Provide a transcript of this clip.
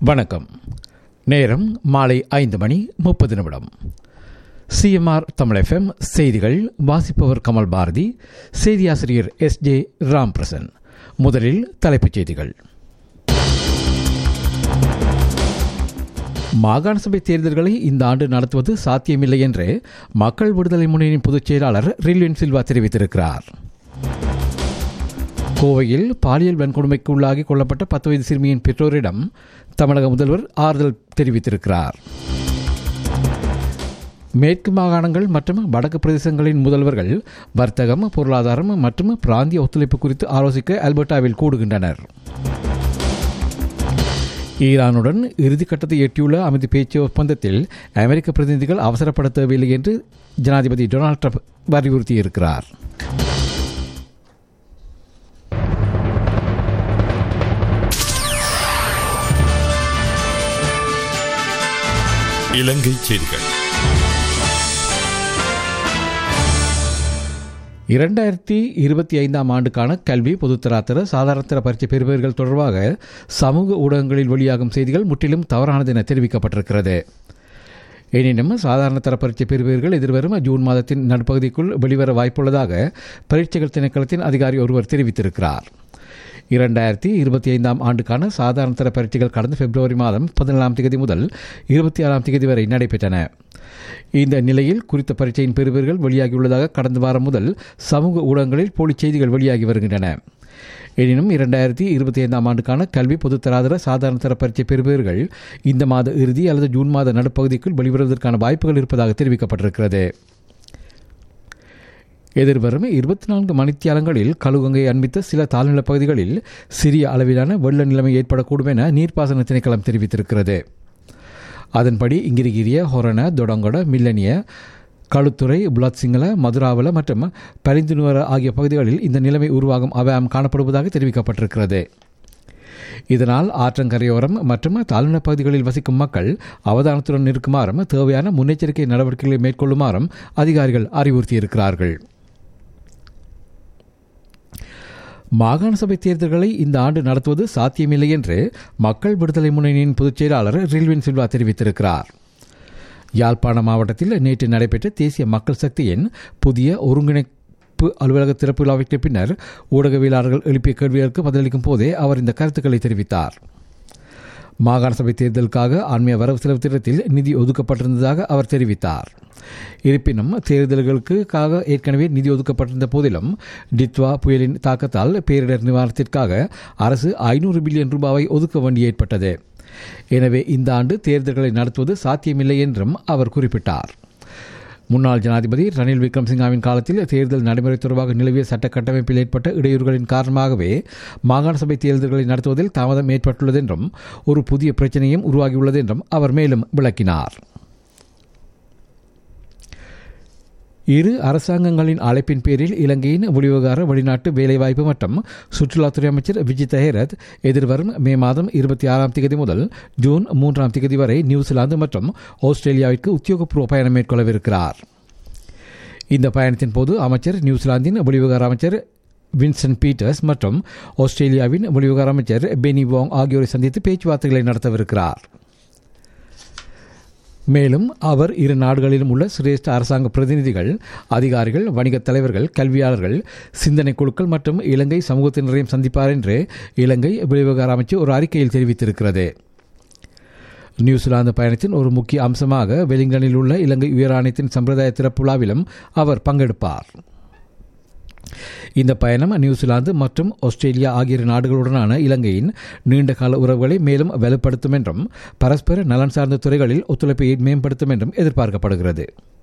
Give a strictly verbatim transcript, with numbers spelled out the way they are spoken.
வணக்கம். நேரம் மாலை ஐந்து மணி முப்பது நிமிடம். சிஎம்ஆர் தமிழ் எஃப்எம் செய்திகள். வாசிப்பவர் கமல் பாரதி. செய்தியாசிரியர் S J Ramprasan. முதலில் தலைப்புச் செய்திகள். மாகாண சபை தேர்தல்களை இந்த ஆண்டு நடத்துவது சாத்தியமில்லை என்று மக்கள் விடுதலை முன்னணியின் பொதுச் செயலாளர் ரில்வின் சில்வா தெரிவித்திருக்கிறார். கோவையில் பாலியல் வன்கொடுமைக்கு உள்ளாகி கொல்லப்பட்ட பத்து வயது சிறுமியின் பெற்றோரிடம் தமிழக முதல்வர் ஆறுதல் தெரிவித்திருக்கிறார். மேற்கு மாகாணங்கள் மற்றும் வடக்கு பிரதேசங்களின் முதல்வர்கள் வர்த்தகம், பொருளாதாரம் மற்றும் பிராந்திய ஒத்துழைப்பு குறித்து ஆலோசிக்க அல்பர்டாவில் கூடுகின்றனர். ஈரானுடன் இறுதிக்கட்டத்தை எட்டியுள்ள அமைதி பேச்சு ஒப்பந்தத்தில் அமெரிக்க பிரதிநிதிகள் அவசரப்பட தேவையில்லை என்று ஜனாதிபதி டொனால்ட் ட்ரம்ப் வலியுறுத்தியிருக்கிறார். இலங்கை செய்திகள். இரண்டாயிரத்தி இருபத்தி ஐந்தாம் ஆண்டுக்கான கல்வி, பொதுத்தராதர, சாதாரணதர பரீட்சை பெறுபவர்கள் தொடர்பாக சமூக ஊடகங்களில் வெளியாகும் செய்திகள் முற்றிலும் தவறானது என தெரிவிக்கப்பட்டிருக்கிறது. எனினும் சாதாரண தர பரீட்சை பெறுபவர்கள் எதிர்வரும் ஜூன் மாதத்தின் நடுப்பகுதிக்குள் வெளிவர வாய்ப்புள்ளதாக பரீட்சைகள் திணைக்களத்தின் அதிகாரி ஒருவர் தெரிவித்திருக்கிறார். இரண்டாயிரத்தி இருபத்தி ஐந்தாம் ஆண்டுக்கான சாதாரண தர பரீட்சைகள் கடந்த பிப்ரவரி மாதம் பதினேழாம் தேதி முதல் இருபத்தி ஆறாம் தேதி வரை நடைபெற்றன. இந்த நிலையில் குறித்த பரீட்சையின் பெறுபவர்கள் வெளியாகியுள்ளதாக கடந்த வாரம் முதல் சமூக ஊடகங்களில் போலி செய்திகள் வெளியாகி வருகின்றன. எனினும் இரண்டாயிரத்தி இருபத்தி ஐந்தாம் ஆண்டுக்கான கல்வி, பொதுத்தராதர, சாதாரண தர பரீட்சை பெறுபவர்கள் இந்த மாத இறுதி அல்லது ஜூன் மாத நடுப்பகுதிக்குள் வெளிவருவதற்கான வாய்ப்புகள் இருப்பதாக தெரிவிக்கப்பட்டிருக்கிறது. எதிர்வரும் இருபத்தி நான்கு மணித்தியாலங்களில் கழுகங்கை அண்மித்த சில தாழ்நிலப் பகுதிகளில் சிறிய அளவிலான வெள்ள நிலைமை ஏற்படக்கூடும் என நீர்ப்பாசன திணைக்களம் தெரிவித்திருக்கிறது. அதன்படி இங்கிரிகிரிய, ஹொரண, தொடங்கொட, மில்லனிய, களுத்துறை, புலத்சிங்கள, மதுராவல மற்றும் பரிந்துனுவர ஆகிய பகுதிகளில் இந்த நிலைமை உருவாகும் அபாயம் காணப்படுவதாக தெரிவிக்கப்பட்டிருக்கிறது. இதனால் ஆற்றங்கரையோரம் மற்றும் தாழ்நிலப் பகுதிகளில் வசிக்கும் மக்கள் அவதானத்துடன் இருக்குமாறும் தேவையான முன்னெச்சரிக்கை நடவடிக்கைகளை மேற்கொள்ளுமாறும் அதிகாரிகள் அறிவுறுத்தியிருக்கிறார்கள். மாகாண சபை தேர்தல்களை இந்த ஆண்டு நடத்துவது சாத்தியமில்லை என்று மக்கள் விடுதலை முன்னணியின் பொதுச் செயலாளர் ரில்வின் சில்வா தெரிவித்திருக்கிறார். யாழ்ப்பாண மாவட்டத்தில் நேற்று நடைபெற்ற தேசிய மக்கள் சக்தியின் புதிய ஒருங்கிணைப்பு அலுவலக திறப்பு விழாவிற்கு பின்னர் ஊடகவியலாளர்கள் எழுப்பிய கேள்விகளுக்கு பதிலளிக்கும் போதே அவர் இந்த கருத்துக்களை தெரிவித்தார். மாகாண சபை தேர்தலுக்காக ஆன்மீக வரவு செலவு திட்டத்தில் நிதி ஒதுக்கப்பட்டிருந்ததாக அவர் தெரிவித்தார். இருப்பினும் தேர்தல்களுக்காக ஏற்கனவே நிதி ஒதுக்கப்பட்டிருந்த போதிலும் டித்வா புயலின் தாக்கத்தால் பேரிடர் நிவாரணத்திற்காக அரசு ஐநூறு பில்லியன் ரூபாவை ஒதுக்க வேண்டி ஏற்பட்டது. எனவே இந்த ஆண்டு தேர்தல்களை நடத்துவது சாத்தியமில்லை என்றும் அவர் குறிப்பிட்டார். முன்னாள் ஜனாதிபதி ரணில் விக்ரமசிங்காவின் காலத்தில் தேர்தல் நடைமுறை தொடர்பாக நிலவிய சட்ட கட்டமைப்பில் ஏற்பட்ட இடையூறுகளின் காரணமாகவே மாகாண சபை தேர்தல்களை நடத்துவதில் தாமதம் ஏற்பட்டுள்ளது என்றும் ஒரு புதிய பிரச்சனையும் உருவாகியுள்ளது என்றும் அவர் மேலும் விளக்கினார். இரு அரசாங்கங்களின் அழைப்பின் பேரில் இலங்கையின் வெளிவிவகார, வெளிநாட்டு வேலைவாய்ப்பு மற்றும் சுற்றுலாத்துறை அமைச்சர் விஜித் ஹேரத் எதிர்வரும் மே மாதம் இருபத்தி ஆறாம் தேதி முதல் ஜூன் மூன்றாம் தேதி வரை நியூசிலாந்து மற்றும் ஆஸ்திரேலியாவிற்கு உத்தியோகபூர்வ பயணம் மேற்கொள்ளவிருக்கிறார். இந்த பயணத்தின் போது அமைச்சர் நியூசிலாந்தின் வெளிவிவகார அமைச்சர் வின்சென்ட் பீட்டர்ஸ் மற்றும் ஆஸ்திரேலியாவின் வெளிவிவகார அமைச்சர் பெனி வாங் ஆகியோரை சந்தித்து பேச்சுவார்த்தைகளை நடத்தவிருக்கிறார். மேலும் அவர் இரு நாடுகளிலும் உள்ள சிரேஷ்ட அரசாங்க பிரதிநிதிகள், அதிகாரிகள், வணிகத் தலைவர்கள், கல்வியாளர்கள், சிந்தனை குழுக்கள் மற்றும் இலங்கை சமூகத்தினரையும் சந்திப்பார் என்று இலங்கை வெளிவிவகார அமைச்சு ஒரு அறிக்கையில் தெரிவித்திருக்கிறது. நியூசிலாந்து பயணத்தின் ஒரு முக்கிய அம்சமாக வெலிங்டனில் உள்ள இலங்கை உயர் ஆணையத்தின் சம்பிரதாய திறப்பு விழாவிலும் அவர் பங்கெடுப்பார். இந்த பயணம் நியூசிலாந்து மற்றும் ஆஸ்திரேலியா ஆகிய நாடுகளுடனான இலங்கையின் நீண்டகால உறவுகளை மேலும் வலுப்படுத்தும் என்றும் பரஸ்பர நலன் சார்ந்த துறைகளில் ஒத்துழைப்பை மேம்படுத்தும் என்றும் எதிர்பார்க்கப்படுகிறது.